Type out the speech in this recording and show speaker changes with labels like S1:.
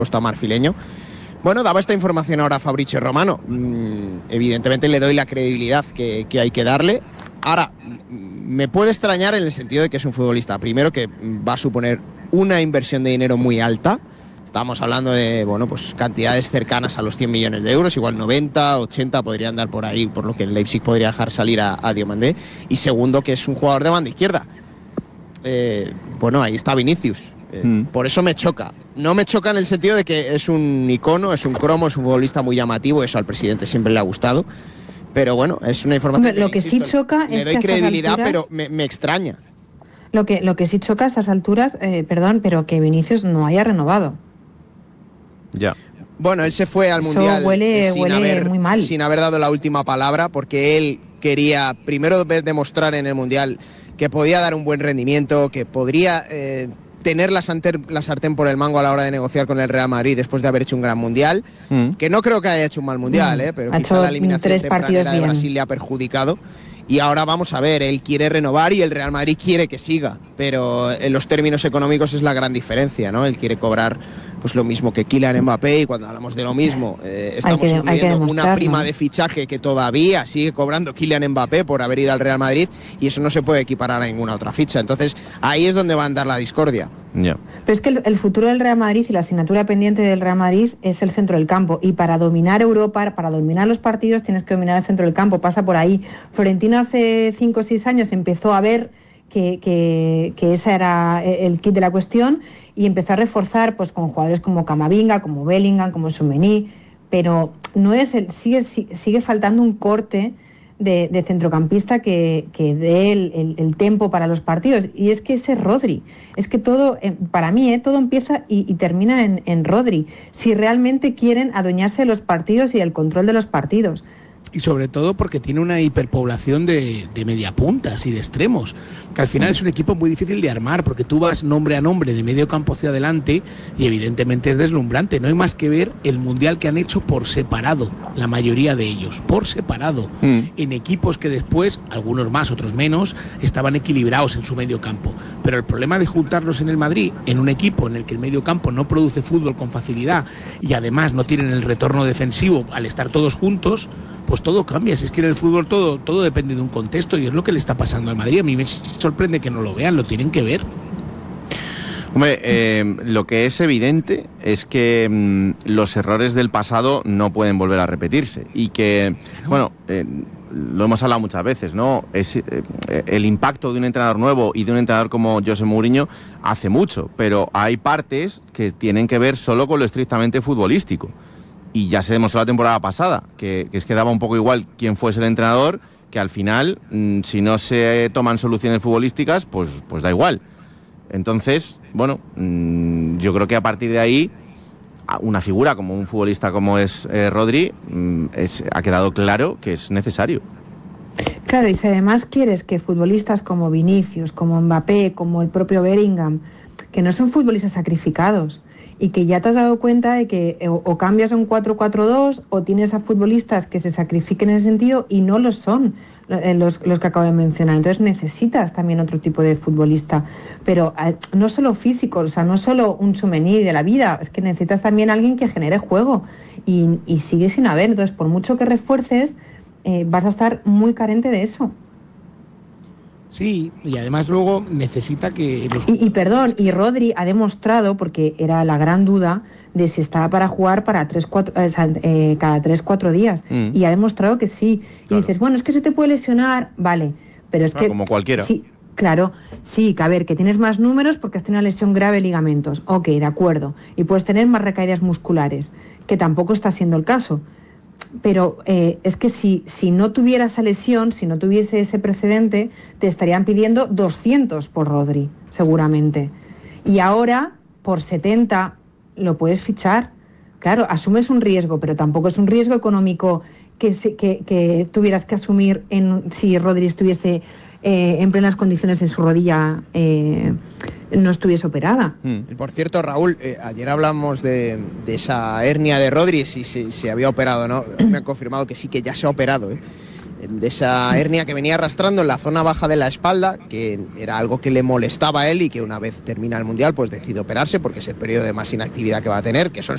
S1: costa marfileño. Bueno, daba esta información ahora Fabrizio Romano. Evidentemente le doy la credibilidad que hay que darle. Ahora, me puede extrañar en el sentido de que es un futbolista, primero, que va a suponer una inversión de dinero muy alta. Estamos hablando de, bueno, pues cantidades cercanas a los 100 millones de euros, igual 90, 80 podrían dar por ahí, por lo que el Leipzig podría dejar salir a Diomandé. Y segundo, que es un jugador de banda izquierda. Bueno, ahí está Vinicius. Por eso me choca. No me choca en el sentido de que es un icono, es un cromo, es un futbolista muy llamativo, eso al presidente siempre le ha gustado. Pero bueno, es una información.
S2: Hombre, lo que sí choca
S1: le
S2: es
S1: doy
S2: que a estas
S1: credibilidad,
S2: alturas,
S1: pero me extraña.
S2: Lo que sí choca a estas alturas, pero que Vinicius no haya renovado.
S3: Ya.
S1: Bueno, él se fue al
S2: Eso
S1: Mundial
S2: huele muy mal.
S1: sin haber dado la última palabra, porque él quería primero demostrar en el Mundial que podía dar un buen rendimiento, que podría tener la sartén por el mango a la hora de negociar con el Real Madrid después de haber hecho un gran Mundial, que no creo que haya hecho un mal Mundial, pero quizá la eliminación tempranera de Brasil le ha perjudicado. Y ahora vamos a ver, él quiere renovar y el Real Madrid quiere que siga, pero en los términos económicos es la gran diferencia, ¿no? Él quiere cobrar pues lo mismo que Kylian Mbappé, y cuando hablamos de lo mismo, estamos incluyendo una prima de fichaje que todavía sigue cobrando Kylian Mbappé por haber ido al Real Madrid, y eso no se puede equiparar a ninguna otra ficha. Entonces ahí es donde va a andar la discordia.
S3: Yeah.
S2: Pero es que el futuro del Real Madrid y la asignatura pendiente del Real Madrid es el centro del campo, y para dominar Europa, para dominar los partidos, tienes que dominar el centro del campo, pasa por ahí. Florentino hace 5 o 6 años empezó a ver que ese era el kit de la cuestión, y empezó a reforzar pues con jugadores como Camavinga, como Bellingham, como Tchouaméni, pero no es sigue faltando un corte de centrocampista que dé el tempo para los partidos, y es que ese Rodri, es que todo, para mí, todo empieza y termina en Rodri, si realmente quieren adueñarse de los partidos y el control de los partidos.
S4: Y sobre todo porque tiene una hiperpoblación de mediapuntas y de extremos, que al final es un equipo muy difícil de armar, porque tú vas nombre a nombre de medio campo hacia adelante y evidentemente es deslumbrante. No hay más que ver el Mundial que han hecho por separado, la mayoría de ellos, por separado, en equipos que después, algunos más, otros menos, estaban equilibrados en su medio campo. Pero el problema de juntarlos en el Madrid, en un equipo en el que el medio campo no produce fútbol con facilidad y además no tienen el retorno defensivo al estar todos juntos, pues todo cambia. Si es que en el fútbol todo depende de un contexto, y es lo que le está pasando al Madrid. A mí me sorprende que no lo vean, lo tienen que ver.
S3: Hombre, lo que es evidente es que los errores del pasado no pueden volver a repetirse, y que, bueno, lo hemos hablado muchas veces, ¿no? El impacto de un entrenador nuevo y de un entrenador como José Mourinho hace mucho, pero hay partes que tienen que ver solo con lo estrictamente futbolístico. Y ya se demostró la temporada pasada, que es que daba un poco igual quién fuese el entrenador, que al final, si no se toman soluciones futbolísticas, pues da igual. Entonces, bueno, yo creo que a partir de ahí, una figura como un futbolista como es Rodri, ha quedado claro que es necesario.
S2: Claro, y si además quieres que futbolistas como Vinicius, como Mbappé, como el propio Bellingham, que no son futbolistas sacrificados, y que ya te has dado cuenta de que o cambias a un 4-4-2 o tienes a futbolistas que se sacrifiquen en ese sentido, y no lo son los que acabo de mencionar. Entonces necesitas también otro tipo de futbolista, pero no solo físico, o sea, no solo un Tchouaméni de la vida, es que necesitas también alguien que genere juego, y sigue sin haber. Entonces, por mucho que refuerces, vas a estar muy carente de eso.
S4: Sí, y además luego necesita que...
S2: Y Rodri ha demostrado, porque era la gran duda de si estaba para jugar para cada 3-4 días, y ha demostrado que sí. Claro. Y dices, bueno, es que se te puede lesionar, vale, pero es que...
S3: Como cualquiera.
S2: Sí, claro, sí, que a ver, que tienes más números porque has tenido una lesión grave de ligamentos, ok, de acuerdo, y puedes tener más recaídas musculares, que tampoco está siendo el caso. Pero es que si no tuviera esa lesión, si no tuviese ese precedente, te estarían pidiendo 200 por Rodri, seguramente. Y ahora, por 70, lo puedes fichar. Claro, asumes un riesgo, pero tampoco es un riesgo económico que tuvieras que asumir si Rodri estuviese en plenas condiciones, en su rodilla no estuviese operada.
S1: Por cierto, Raúl, ayer hablamos de esa hernia de Rodri, si se había operado o no. Me han confirmado que sí, que ya se ha operado, de esa hernia que venía arrastrando en la zona baja de la espalda, que era algo que le molestaba a él, y que una vez termina el Mundial pues decide operarse, porque es el periodo de más inactividad que va a tener, que son